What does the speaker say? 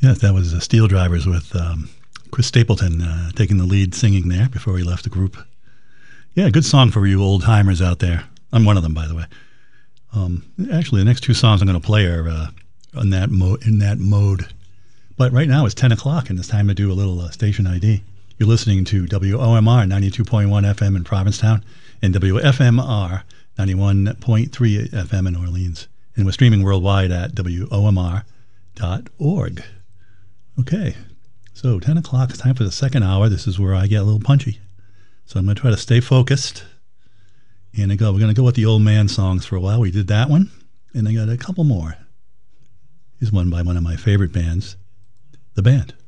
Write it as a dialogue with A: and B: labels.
A: Yes, that was Steel Drivers with Chris Stapleton taking the lead singing there before he left the group. Yeah, good song for you old timers out there. I'm one of them, by the way. Actually, the next two songs I'm going to play are in that mode. But right now it's 10 o'clock and it's time to do a little station ID. You're listening to WOMR 92.1 FM in Provincetown and WFMR 91.3 FM in Orleans. And we're streaming worldwide at WOMR.org. Okay, so 10 o'clock is time for the second hour. This is where I get a little punchy. So I'm going to try to stay focused. And we're going to go with the old man songs for a while. We did that one. And I got a couple more. Here's one by one of my favorite bands, The Band.